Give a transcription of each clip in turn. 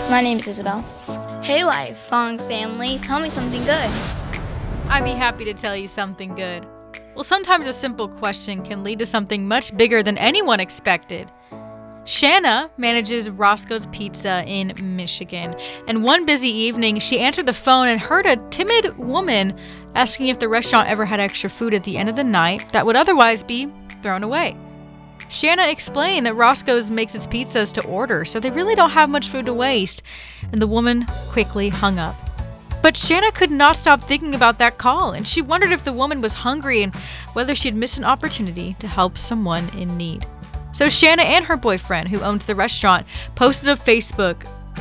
My name's Isabel. Hey, Lifelongs family, tell me something good. I'd be happy to tell you something good. Well, sometimes a simple question can lead to something much bigger than anyone expected. Shanna manages Roscoe's Pizza in Michigan, and one busy evening, she answered the phone and heard a timid woman asking if the restaurant ever had extra food at the end of the night that would otherwise be thrown away. Shanna explained that Roscoe's makes its pizzas to order, so they really don't have much food to waste, and the woman quickly hung up. But Shanna could not stop thinking about that call, and she wondered if the woman was hungry and whether she'd missed an opportunity to help someone in need. So Shanna and her boyfriend, who owns the restaurant, posted on Facebook,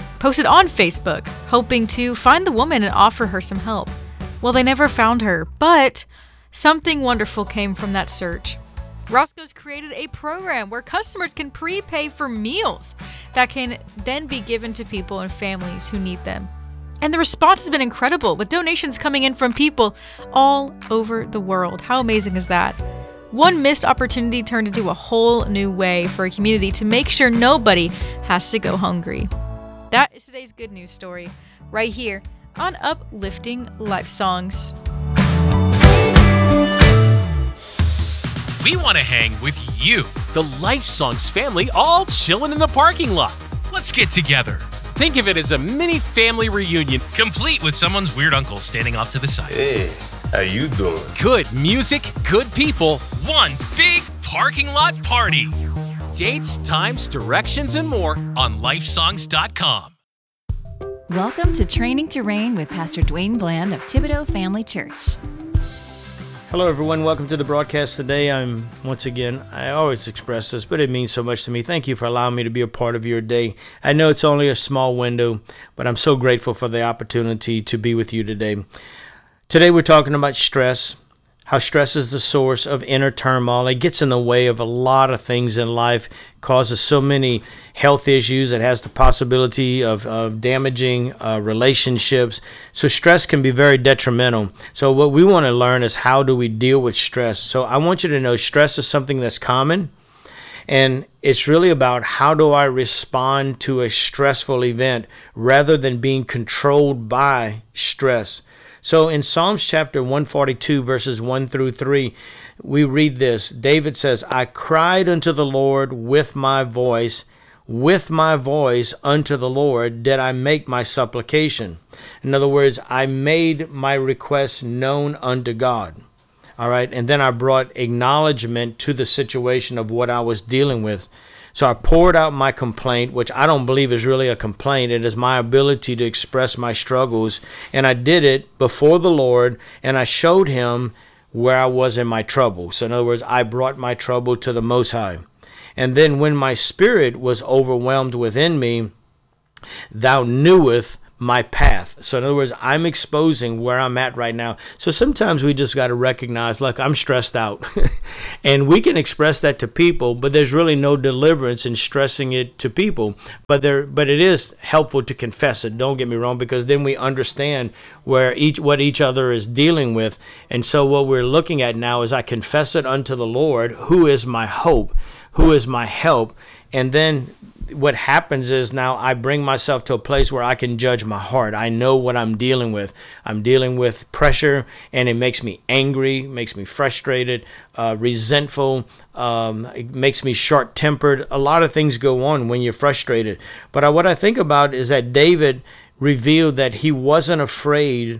hoping to find the woman and offer her some help. Well, they never found her, but something wonderful came from that search. Roscoe's created a program where customers can prepay for meals that can then be given to people and families who need them. And the response has been incredible, with donations coming in from people all over the world. How amazing is that? One missed opportunity turned into a whole new way for a community to make sure nobody has to go hungry. That is today's good news story, right here on Uplifting Life Songs. We want to hang with you. The Life Songs family all chilling in the parking lot. Let's get together. Think of it as a mini family reunion, Complete with someone's weird uncle standing off to the side. Hey, how you doing? good music, good people, One big parking lot party dates, times, directions, and more. on lifesongs.com. Welcome to Training to Reign with Pastor Dwayne Bland of Thibodeau Family Church. Hello, everyone. Welcome to the broadcast today. I always express this, but it means so much to me. Thank you for allowing me to be a part of your day. I know it's only a small window, but I'm so grateful for the opportunity to be with you today. Today, we're talking about stress, how stress is the source of inner turmoil. It gets in the way of a lot of things in life, causes so many health issues. It has the possibility of damaging relationships. So stress can be very detrimental. So what we want to learn is how do we deal with stress. So I want you to know stress is something that's common. And it's really about how do I respond to a stressful event rather than being controlled by stress. So in Psalms chapter 142, verses 1 through 3, we read this. David says, I cried unto the Lord with my voice unto the Lord did I make my supplication. In other words, I made my request known unto God. All right, and then I brought acknowledgement to the situation of what I was dealing with. So I poured out my complaint, which I don't believe is really a complaint. It is my ability to express my struggles. And I did it before the Lord, and I showed him where I was in my trouble. So in other words, I brought my trouble to the Most High. And then when my spirit was overwhelmed within me, thou knewest my path. So in other words, I'm exposing where I'm at right now. So sometimes we just got to recognize, look, I'm stressed out. And we can express that to people, but there's really no deliverance in stressing it to people. But it is helpful to confess it. Don't get me wrong, because then we understand what each other is dealing with. And so what we're looking at now is I confess it unto the Lord, who is my hope, who is my help. And then what happens is now I bring myself to a place where I can judge my heart. I know what I'm dealing with. I'm dealing with pressure, and it makes me angry, makes me frustrated, resentful, it makes me short-tempered. A lot of things go on when you're frustrated. But what I think about is that David revealed that he wasn't afraid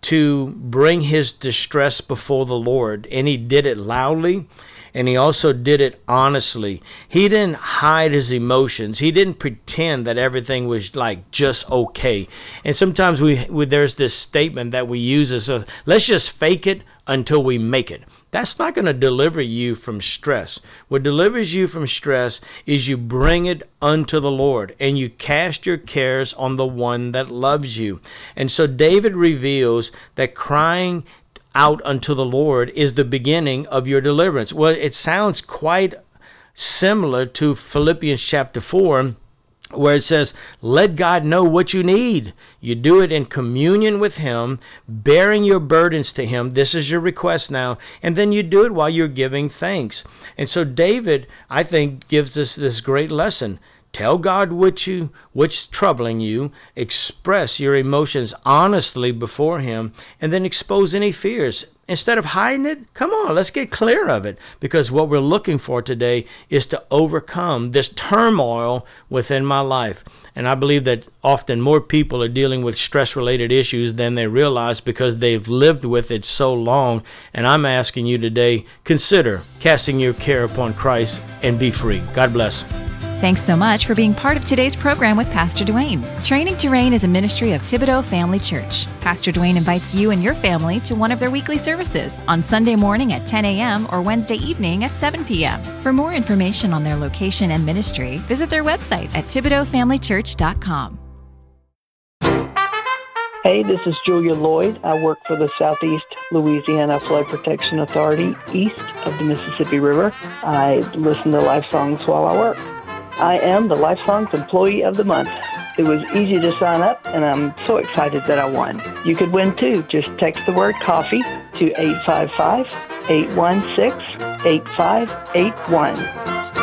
to bring his distress before the Lord, and he did it loudly. And he also did it honestly. He didn't hide his emotions. He didn't pretend that everything was like just okay. And sometimes there's this statement that we use as let's just fake it until we make it. That's not going to deliver you from stress. What delivers you from stress is you bring it unto the Lord and you cast your cares on the one that loves you. And so David reveals that crying out unto the Lord is the beginning of your deliverance. Well, it sounds quite similar to Philippians chapter 4, where it says, let God know what you need. You do it in communion with him, bearing your burdens to him. This is your request now. And then you do it while you're giving thanks. And so David, I think, gives us this great lesson. Tell God what's troubling you, express your emotions honestly before Him, and then expose any fears. Instead of hiding it, come on, let's get clear of it. Because what we're looking for today is to overcome this turmoil within my life. And I believe that often more people are dealing with stress-related issues than they realize because they've lived with it so long. And I'm asking you today, consider casting your care upon Christ and be free. God bless. Thanks so much for being part of today's program with Pastor Dwayne. Training to Reign is a ministry of Thibodaux Family Church. Pastor Dwayne invites you and your family to one of their weekly services on Sunday morning at 10 a.m. or Wednesday evening at 7 p.m. For more information on their location and ministry, visit their website at ThibodauxFamilyChurch.com. Hey, this is Julia Lloyd. I work for the Southeast Louisiana Flood Protection Authority east of the Mississippi River. I listen to Life Songs while I work. I am the Life Songs Employee of the Month. It was easy to sign up, and I'm so excited that I won. You could win too. Just text the word coffee to 855-816-8581.